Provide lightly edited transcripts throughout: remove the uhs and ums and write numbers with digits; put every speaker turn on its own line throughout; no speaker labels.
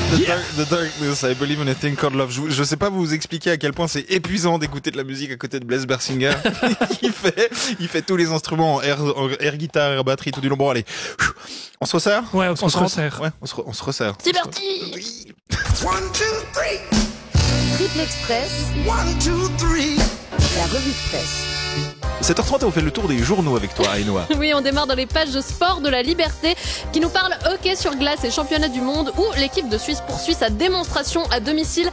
The Darkness, I Believe in a Thing Called Love. Je sais pas vous expliquer à quel point c'est épuisant d'écouter de la musique à côté de Blaise Bersinger. il fait tous les instruments en air guitare, air batterie, tout du long. Bon, allez. On se resserre?
Ouais, on se resserre.
Ouais, on se resserre.
C'est parti!
Oui.
1, 2, 3.
Triple Express,
1, 2, 3.
la revue de presse.
7h30, on fait le tour des journaux avec toi, Ainoa.
Oui, on démarre dans les pages de sport de la Liberté qui nous parle hockey sur glace et championnat du monde où l'équipe de Suisse poursuit sa démonstration à domicile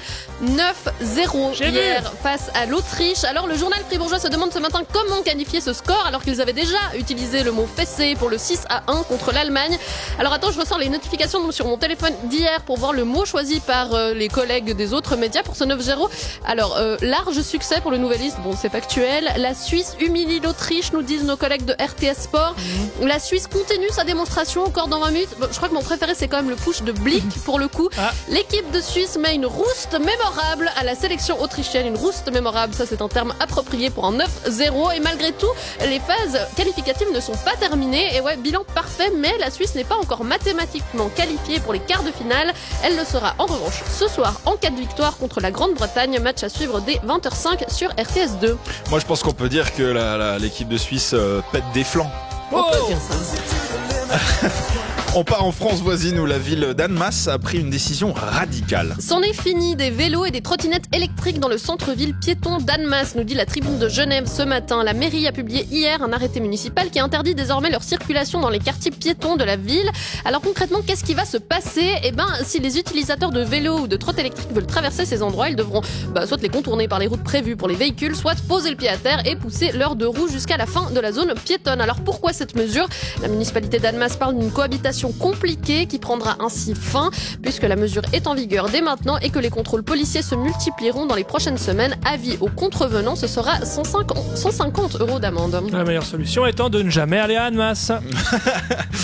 9-0 hier face à l'Autriche. Alors le journal fribourgeois se demande ce matin comment qualifier ce score alors qu'ils avaient déjà utilisé le mot fessé pour le 6-1 contre l'Allemagne. Alors attends, je ressors les notifications sur mon téléphone d'hier pour voir le mot choisi par les collègues des autres médias pour ce 9-0. Alors large succès pour le Nouvelliste, bon c'est factuel. La Suisse humilie l'Autriche, nous disent nos collègues de RTS Sport. La Suisse continue sa démonstration encore dans 20 minutes. Bon, je crois que mon préféré c'est quand même le push de Blick pour le coup. L'équipe de Suisse met une rouste mémorable à la sélection autrichienne. Une rouste mémorable, ça c'est un terme approprié pour un 9-0. Et malgré tout, les phases qualificatives ne sont pas terminées. Et ouais, bilan parfait, mais la Suisse n'est pas encore mathématiquement qualifiée pour les quarts de finale. Elle le sera en revanche ce soir en cas de victoire contre la Grande-Bretagne. Match à suivre dès 20h05 sur RTS 2.
Moi, je pense qu'on peut dire que l'équipe de Suisse pète des flancs.
On peut dire ça.
On part en France voisine où la ville d'Annemasse a pris une décision radicale.
C'en est fini des vélos et des trottinettes électriques dans le centre-ville piéton d'Annemasse, nous dit la Tribune de Genève ce matin. La mairie a publié hier un arrêté municipal qui interdit désormais leur circulation dans les quartiers piétons de la ville. Alors concrètement, qu'est-ce qui va se passer ? Eh ben, si les utilisateurs de vélos ou de trottes électriques veulent traverser ces endroits, ils devront soit les contourner par les routes prévues pour les véhicules, soit poser le pied à terre et pousser leurs deux roues jusqu'à la fin de la zone piétonne. Alors pourquoi cette mesure ? La municipalité d'Annemasse parle d'une cohabitation compliquée qui prendra ainsi fin puisque la mesure est en vigueur dès maintenant et que les contrôles policiers se multiplieront dans les prochaines semaines. Avis aux contrevenants, ce sera 150 € d'amende.
La meilleure solution étant de ne jamais aller à Annemasse.